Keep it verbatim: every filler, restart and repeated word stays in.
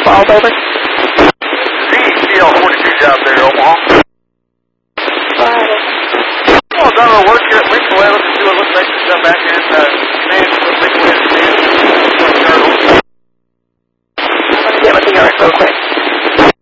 Falls, over. Z C L forty-two's out there, Omaha. Friday. Well, done our work here at Winkaway. Let's see what looks like to come back in. Uh,